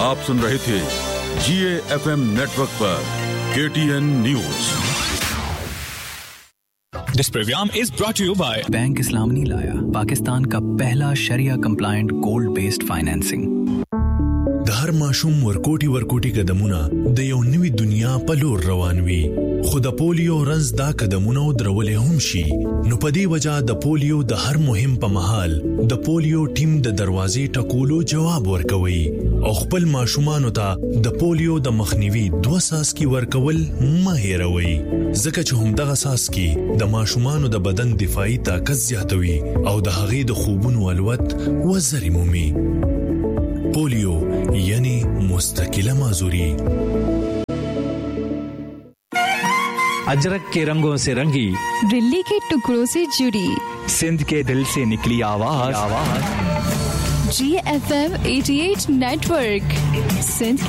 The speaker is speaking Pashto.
आप सुन रहे थे GAFM नेटवर्क पर KTN news. This program is brought to you by bank इस्लाम ने लाया पाकिस्तान का पहला शरिया कंप्लायंट गोल्ड बेस्ड फाइनेंसिंग। हर माशूम ورکوټي قدمونه د یو نوې دنیا په لور روان وي خو د پولیو رنځ دا قدمونه درولې هم شي نو په دې وجہ د پولیو د هر مهم په محل د پولیو ټیم د دروازې ټکولو جواب ورکوي او خپل ماشومان ته د پولیو د مخنیوي 2 ساسکي ورکول مه هېروي ځکه چې هم دغه ساسکي د ماشومان د بدن دفاعي طاقت زیاتوي او د هغې د خوبونو الوت وزري مومي पोलियो यानी मुस्तकिला माजूरी। अजरक के रंगों से रंगी, दिल्ली के टुकड़ों से जुड़ी, सिंध के दिल से निकली आवाज। GFM 88 नेटवर्क, सिंध